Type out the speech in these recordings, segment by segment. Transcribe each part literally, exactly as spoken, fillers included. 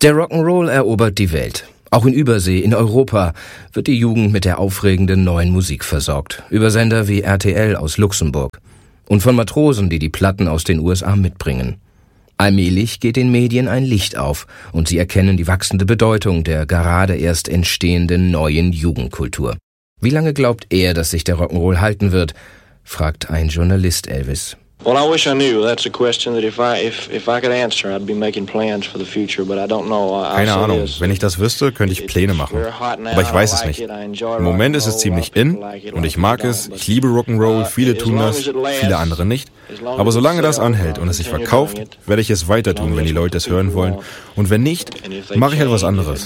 Der Rock'n'Roll erobert die Welt. Auch in Übersee, in Europa, wird die Jugend mit der aufregenden neuen Musik versorgt. Über Sender wie R T L aus Luxemburg. Und von Matrosen, die die Platten aus den U S A mitbringen. Allmählich geht den Medien ein Licht auf und sie erkennen die wachsende Bedeutung der gerade erst entstehenden neuen Jugendkultur. Wie lange glaubt er, dass sich der Rock'n'Roll halten wird, fragt ein Journalist Elvis. Well, I wish I knew. That's a question that if I if if I could answer, I'd be making plans for the future, but I don't know. Keine Ahnung. Wenn ich das wüsste, könnte ich Pläne machen. Aber ich weiß es nicht. Im Moment ist es ziemlich in und ich mag es. Ich liebe Rock'n'Roll. Viele tun das, viele andere nicht. Aber solange das anhält und es sich verkauft, werde ich es weiter tun, wenn die Leute es hören wollen. Und wenn nicht, mache ich etwas anderes.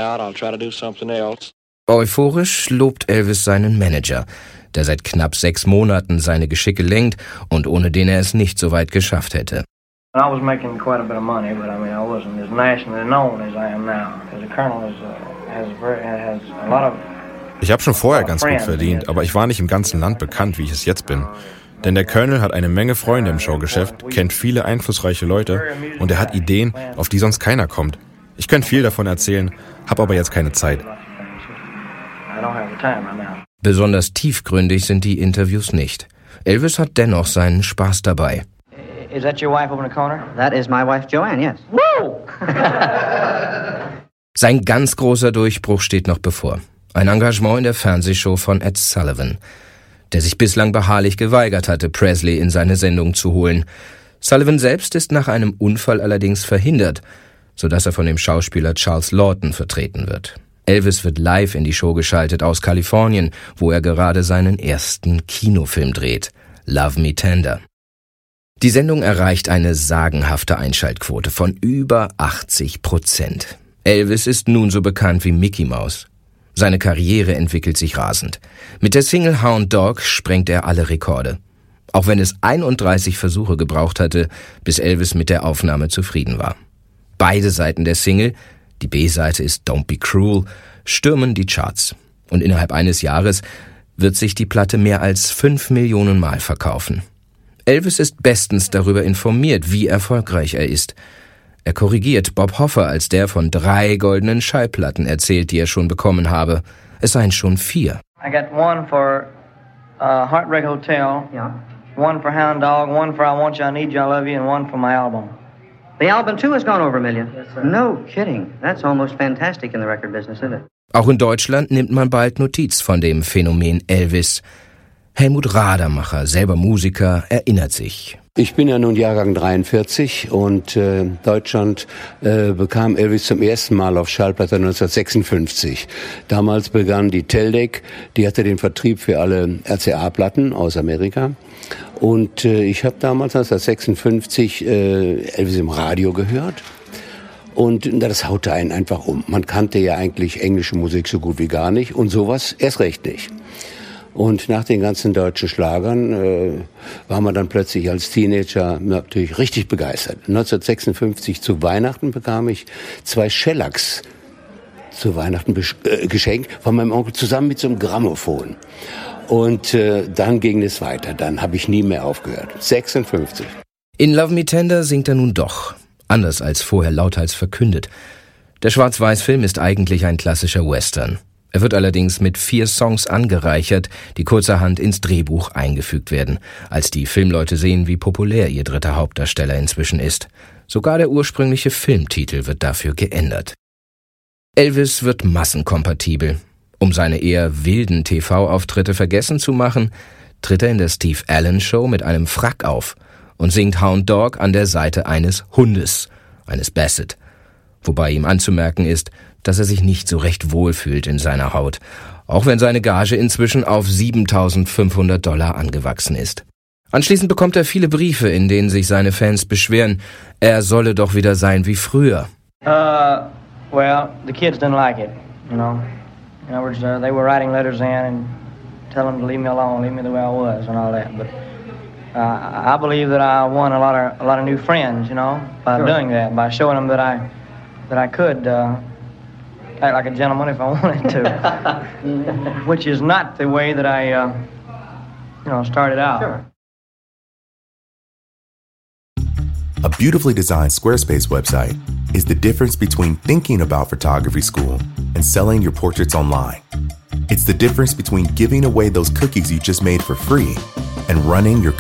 Euphorisch lobt Elvis seinen Manager, der seit knapp sechs Monaten seine Geschicke lenkt und ohne den er es nicht so weit geschafft hätte. Ich habe schon vorher ganz gut verdient, aber ich war nicht im ganzen Land bekannt, wie ich es jetzt bin. Denn der Colonel hat eine Menge Freunde im Showgeschäft, kennt viele einflussreiche Leute und er hat Ideen, auf die sonst keiner kommt. Ich könnte viel davon erzählen, habe aber jetzt keine Zeit. Besonders tiefgründig sind die Interviews nicht. Elvis hat dennoch seinen Spaß dabei. Is that your wife over in the corner? That is my wife Joanne, yes. Woo! Sein ganz großer Durchbruch steht noch bevor. Ein Engagement in der Fernsehshow von Ed Sullivan, der sich bislang beharrlich geweigert hatte, Presley in seine Sendung zu holen. Sullivan selbst ist nach einem Unfall allerdings verhindert, sodass er von dem Schauspieler Charles Lawton vertreten wird. Elvis wird live in die Show geschaltet aus Kalifornien, wo er gerade seinen ersten Kinofilm dreht, Love Me Tender. Die Sendung erreicht eine sagenhafte Einschaltquote von über achtzig Prozent. Elvis ist nun so bekannt wie Mickey Mouse. Seine Karriere entwickelt sich rasend. Mit der Single Hound Dog sprengt er alle Rekorde. Auch wenn es einunddreißig Versuche gebraucht hatte, bis Elvis mit der Aufnahme zufrieden war. Beide Seiten der Single, die B-Seite ist Don't Be Cruel, stürmen die Charts. Und innerhalb eines Jahres wird sich die Platte mehr als fünf Millionen Mal verkaufen. Elvis ist bestens darüber informiert, wie erfolgreich er ist. Er korrigiert Bob Hoffer, als der von drei goldenen Schallplatten erzählt, die er schon bekommen habe. Es seien schon vier. I got one for uh, Heartbreak Hotel, yeah. One for Hound Dog, one for I Want You, I Need You, I Love You, and one for my album. The album too has gone over a million. Yes, sir. No kidding. That's almost fantastic in the record business, isn't it? Auch in Deutschland nimmt man bald Notiz von dem Phänomen Elvis. Helmut Radermacher, selber Musiker, erinnert sich. Ich bin ja nun Jahrgang dreiundvierzig und äh, Deutschland äh, bekam Elvis zum ersten Mal auf Schallplatte neunzehnhundertsechsundfünfzig. Damals begann die Teldec, die hatte den Vertrieb für alle R C A-Platten aus Amerika. Und äh, ich habe damals neunzehnhundertsechsundfünfzig äh, Elvis im Radio gehört. Und das haute einen einfach um. Man kannte ja eigentlich englische Musik so gut wie gar nicht und sowas erst recht nicht. Und nach den ganzen deutschen Schlagern äh, war man dann plötzlich als Teenager natürlich richtig begeistert. neunzehnhundertsechsundfünfzig zu Weihnachten bekam ich zwei Shellacks zu Weihnachten besch- äh, geschenkt von meinem Onkel zusammen mit so einem Grammophon. Und äh, dann ging es weiter. Dann habe ich nie mehr aufgehört. sechsundfünfzig. In Love Me Tender singt er nun doch. Anders als vorher lauthals verkündet. Der Schwarz-Weiß-Film ist eigentlich ein klassischer Western. Er wird allerdings mit vier Songs angereichert, die kurzerhand ins Drehbuch eingefügt werden, als die Filmleute sehen, wie populär ihr dritter Hauptdarsteller inzwischen ist. Sogar der ursprüngliche Filmtitel wird dafür geändert. Elvis wird massenkompatibel. Um seine eher wilden T V-Auftritte vergessen zu machen, tritt er in der Steve Allen Show mit einem Frack auf und singt Hound Dog an der Seite eines Hundes, eines Basset. Wobei ihm anzumerken ist, dass er sich nicht so recht wohlfühlt in seiner Haut, auch wenn seine Gage inzwischen auf siebentausendfünfhundert Dollar angewachsen ist. Anschließend bekommt er viele Briefe, in denen sich seine Fans beschweren, er solle doch wieder sein wie früher. Uh, well, the kids didn't like it, you know. In other words, uh, they were writing letters in and telling them to leave me alone, leave me the way I was and all that. But uh, I believe that I won a lot of a lot of new friends, you know, by sure. doing that, by showing them that I that I could uh, act like a gentleman if I wanted to, which is not the way that I, uh, you know, started out. Sure. A beautifully designed Squarespace website is the difference between thinking about photography school and selling your portraits online. It's the difference between giving away those cookies you just made for free and running your